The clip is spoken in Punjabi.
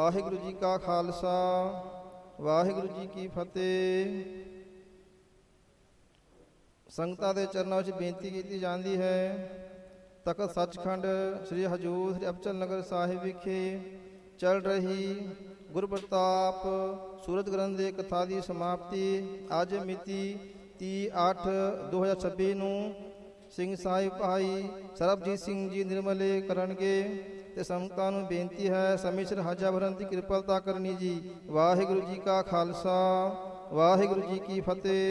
ਵਾਹਿਗੁਰੂ ਜੀ ਕਾ ਖਾਲਸਾ ਵਾਹਿਗੁਰੂ ਜੀ ਕੀ ਫਤਿਹ। ਸੰਗਤਾਂ ਦੇ ਚਰਨਾਂ ਵਿੱਚ ਬੇਨਤੀ ਕੀਤੀ ਜਾਂਦੀ ਹੈ, ਤਖਤ ਸੱਚਖੰਡ ਸ੍ਰੀ ਹਜ਼ੂਰ ਸ੍ਰੀ ਅਬਚਲ ਨਗਰ ਸਾਹਿਬ ਵਿਖੇ ਚੱਲ ਰਹੀ ਗੁਰਪ੍ਰਤਾਪ ਸੂਰਤ ਗ੍ਰੰਥ ਦੇ ਕਥਾ ਦੀ ਸਮਾਪਤੀ ਅੱਜ ਮਿਤੀ 30/8/2026 ਨੂੰ ਸਿੰਘ ਸਾਹਿਬ ਭਾਈ ਸਰਬਜੀਤ ਸਿੰਘ ਜੀ ਨਿਰਮਲੇ ਕਰਨਗੇ ਤੇ ਸੰਗਤਾਂ ਨੂੰ ਬੇਨਤੀ ਹੈ ਸਮੇਂ ਸਿਰ ਹਾਜ਼ਰ ਭਰਨ ਦੀ ਕਿਰਪਾਲਤਾ ਕਰਨੀ ਜੀ। ਵਾਹਿਗੁਰੂ ਜੀ ਕਾ ਖਾਲਸਾ ਵਾਹਿਗੁਰੂ ਜੀ ਕੀ ਫਤਿਹ।